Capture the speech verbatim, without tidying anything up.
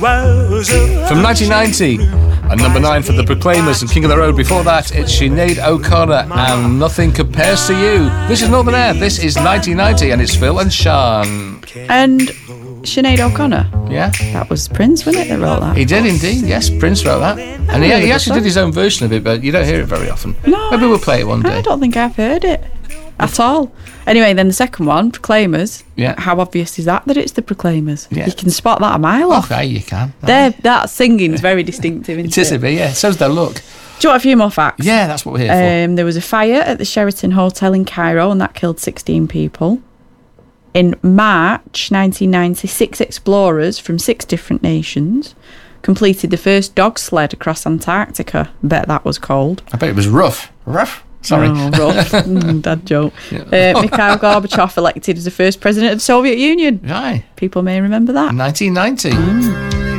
From nineteen ninety, and number nine for the Proclaimers, and King of the Road. Before that, it's Sinead O'Connor and Nothing Compares to You. This is Northern Air. This is nineteen ninety, and it's Phil and Sean. And Sinead O'Connor. Yeah, that was Prince, wasn't it, that wrote that? He did indeed. Yes, Prince wrote that, and he, he actually did his own version of it, but you don't hear it very often. No, maybe we'll play it one day. I don't think I've heard it at all. Anyway, then the second one, Proclaimers. Yeah. How obvious is that that it's the Proclaimers? Yeah. You can spot that a mile off. Okay, you can. They're, that singing's very distinctive, isn't it? It is a bit, yeah. So's their look. Do you want a few more facts? Yeah, that's what we're here um, for. There was a fire at the Sheraton Hotel in Cairo, and that killed sixteen people. In March nineteen ninety, six explorers from six different nations completed the first dog sled across Antarctica. Bet that was cold. I bet it was rough. Rough? Sorry. Oh, rough. mm, dad joke. Yeah. Uh, Mikhail Gorbachev elected as the first president of the Soviet Union. Right. People may remember that. nineteen ninety. Mm.